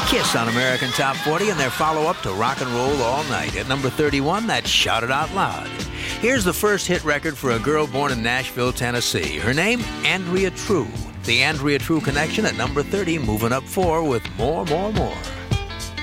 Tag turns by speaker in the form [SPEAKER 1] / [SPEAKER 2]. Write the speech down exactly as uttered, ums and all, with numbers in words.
[SPEAKER 1] Kiss on American Top forty and their follow-up to Rock and Roll All Night. At number thirty-one, that's Shout It Out Loud. Here's the first hit record for a girl born in Nashville, Tennessee. Her name, Andrea True. The Andrea True Connection at number thirty, moving up four with More, More, More.